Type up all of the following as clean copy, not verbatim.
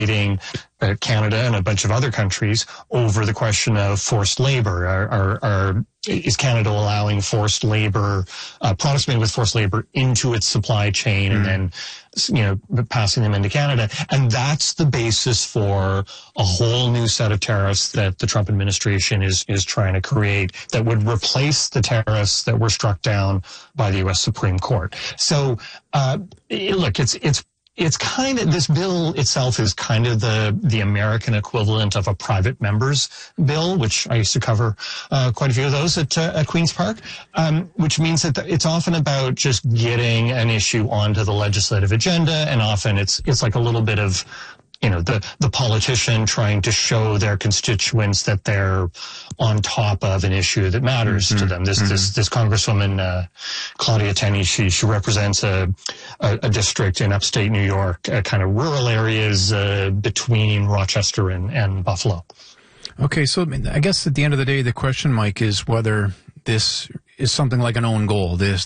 Canada and a bunch of other countries over the question of forced labor. Is Canada allowing forced labor, products made with forced labor into its supply chain and then, passing them into Canada? And that's the basis for a whole new set of tariffs that the Trump administration is trying to create that would replace the tariffs that were struck down by the U.S. Supreme Court. So, look, it's kind of, this bill itself is kind of the American equivalent of a private member's bill, which I used to cover quite a few of those at Queen's Park, which means that it's often about just getting an issue onto the legislative agenda, and often it's like a little bit of, the politician trying to show their constituents that they're on top of an issue that matters to them. This Congresswoman, Claudia Tenney, she represents a district in upstate New York, kind of rural areas between Rochester and Buffalo. Okay, so I guess at the end of the day, the question, Mike, is whether this is something like an own goal. This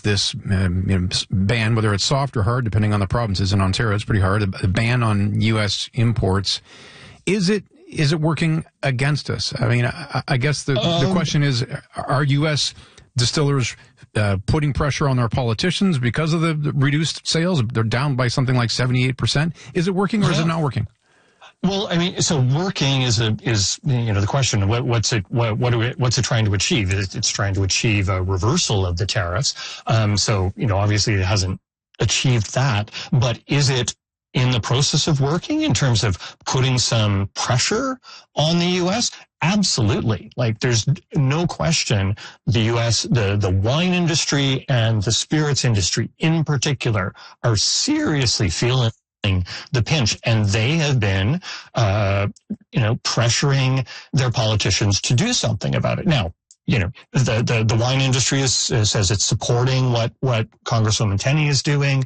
ban, whether it's soft or hard, depending on the provinces. In Ontario, it's pretty hard. A ban on U.S. imports. Is it working against us? I mean, I guess the question is, are U.S. distillers putting pressure on their politicians because of the reduced sales? They're down by something like 78%. Is it working or is it not working? Well, I mean, so working is the question. What's it trying to achieve? It's trying to achieve a reversal of the tariffs. So obviously it hasn't achieved that, but is it in the process of working in terms of putting some pressure on the U.S.? Absolutely. Like, there's no question the U.S., the wine industry and the spirits industry in particular are seriously feeling the pinch, and they have been, pressuring their politicians to do something about it. Now, the wine industry says it's supporting what Congresswoman Tenney is doing.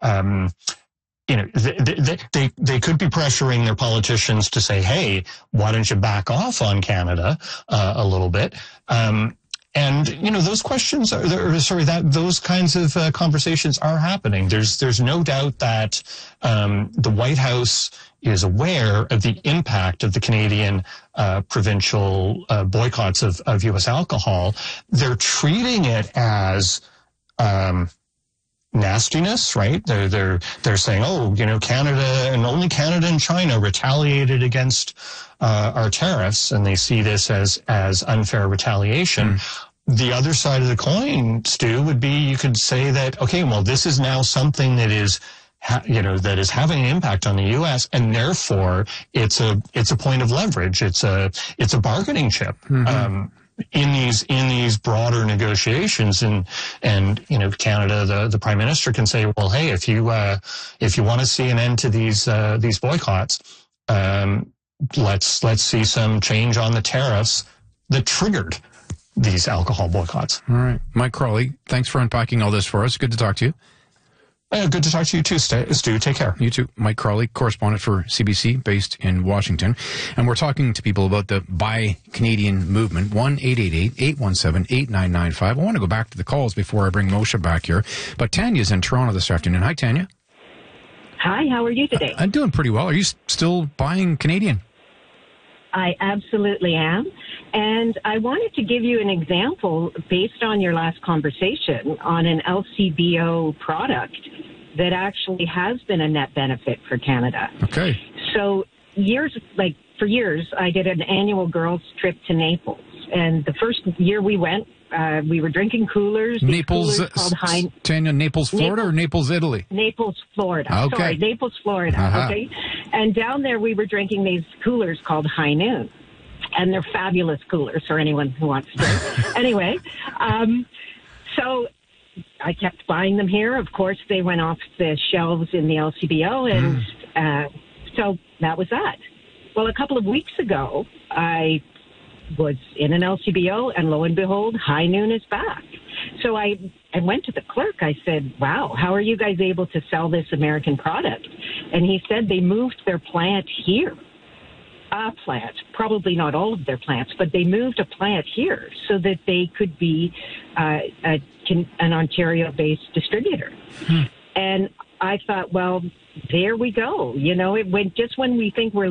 They could be pressuring their politicians to say, hey, why don't you back off on Canada a little bit? And those questions those kinds of conversations are happening. There's no doubt that the White House is aware of the impact of the Canadian provincial boycotts of U.S. alcohol. They're treating it as nastiness, right? They're saying, Canada and only Canada and China retaliated against our tariffs, and they see this as unfair retaliation. The other side of the coin, Stu, would be you could say that, okay, well, this is now something that is that is having an impact on the U.S., and therefore it's a point of leverage. It's a bargaining chip. In these broader negotiations, and Canada, the Prime Minister can say, well, hey, if you want to see an end to these boycotts, let's see some change on the tariffs that triggered these alcohol boycotts. All right, Mike Crawley, thanks for unpacking all this for us. Good to talk to you. Good to talk to you too, Stu. Take care. You too. Mike Crawley, correspondent for CBC, based in Washington. And we're talking to people about the Buy Canadian movement, 1-888-817-8995. I want to go back to the calls before I bring Moshe back here. But Tanya's in Toronto this afternoon. Hi, Tanya. Hi, how are you today? I'm doing pretty well. Are you still buying Canadian? I absolutely am. And I wanted to give you an example based on your last conversation on an LCBO product that actually has been a net benefit for Canada. Okay. So for years, I did an annual girls' trip to Naples. And the first year we went, we were drinking coolers. Naples, Tanya, Naples, Florida, or Naples, Italy? Naples, Florida. Okay. Sorry, Naples, Florida. Uh-huh. Okay. And down there we were drinking these coolers called High Noon. And they're fabulous coolers for anyone who wants to. Anyway, so I kept buying them here. Of course, they went off the shelves in the LCBO, and so that was that. Well, a couple of weeks ago, I was in an LCBO, and lo and behold, High Noon is back. So I went to the clerk. I said, wow, how are you guys able to sell this American product? And he said they moved their plant here. A plant, probably not all of their plants, but they moved a plant here so that they could be an Ontario-based distributor. And I thought, well, there we go. When we think we're